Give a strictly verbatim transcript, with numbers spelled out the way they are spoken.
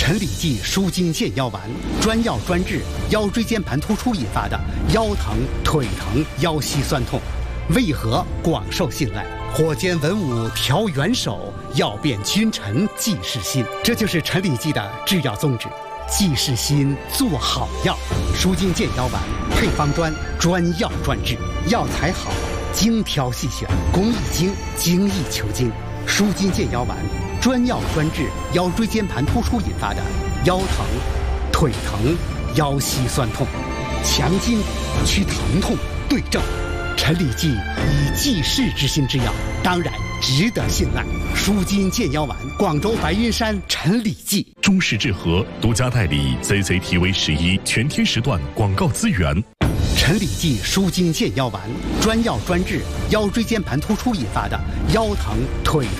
陈李济舒筋健腰丸，专药专治腰椎间盘突出引发的腰疼、腿疼、腰膝酸痛，为何广受信赖？火尖文武调元首，药变君臣济世心。这就是陈李济的制药宗旨。济世心，做好药。舒筋健腰丸配方专，专药专治，药材好，精挑细选，工艺精，精益求精。舒筋健腰丸专药专治腰椎间盘突出引发的腰疼、腿疼、腰膝酸痛，强筋去疼痛，对症。陈李济以济世之心之药，当然值得信赖。舒筋健腰丸，广州白云山陈李济。 中式治和独家代理 C C T V 十一全天时段广告资源。 陈李济舒筋健腰丸专药专治腰椎间盘突出引发的腰疼、腿疼。